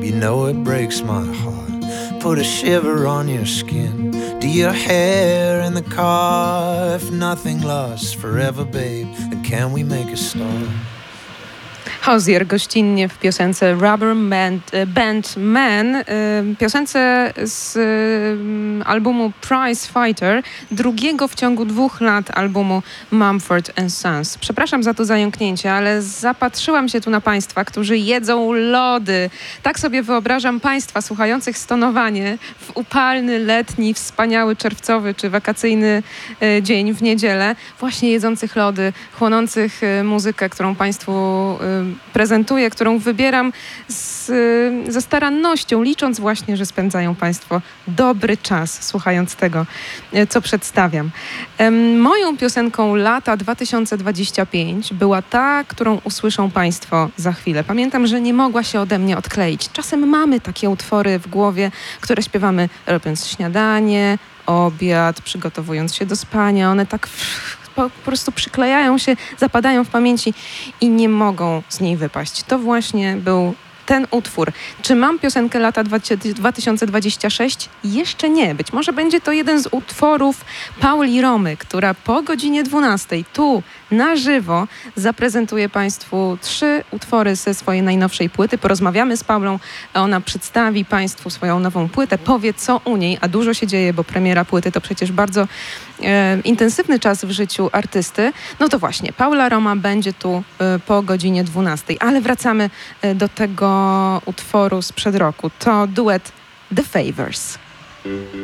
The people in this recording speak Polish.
You know it breaks my heart, put a shiver on your skin. Do your hair in the car, if nothing lasts forever, babe, then can we make a start? Hozier gościnnie w piosence Rubber Band Man, piosence z albumu Prize Fighter, drugiego w ciągu 2 lat albumu Mumford & Sons. Przepraszam za to zająknięcie, ale zapatrzyłam się tu na państwa, którzy jedzą lody. Tak sobie wyobrażam państwa słuchających Stonowanie w upalny, letni, wspaniały, czerwcowy czy wakacyjny dzień w niedzielę, właśnie jedzących lody, chłonących muzykę, którą państwu prezentuję, którą wybieram ze starannością, licząc właśnie, że spędzają państwo dobry czas, słuchając tego, co przedstawiam. Moją piosenką lata 2025 była ta, którą usłyszą państwo za chwilę. Pamiętam, że nie mogła się ode mnie odkleić. Czasem mamy takie utwory w głowie, które śpiewamy robiąc śniadanie, obiad, przygotowując się do spania. One tak po prostu przyklejają się, zapadają w pamięci i nie mogą z niej wypaść. To właśnie był ten utwór. Czy mam piosenkę lata 2026? Jeszcze nie. Być może będzie to jeden z utworów Pauli Romy, która po godzinie 12 tu na żywo zaprezentuje państwu 3 utwory ze swojej najnowszej płyty. Porozmawiamy z Paulą, ona przedstawi państwu swoją nową płytę, powie co u niej, a dużo się dzieje, bo premiera płyty to przecież bardzo intensywny czas w życiu artysty. No to właśnie, Paula Roma będzie tu po godzinie 12. Ale wracamy do tego utworu sprzed roku. To duet The Favours.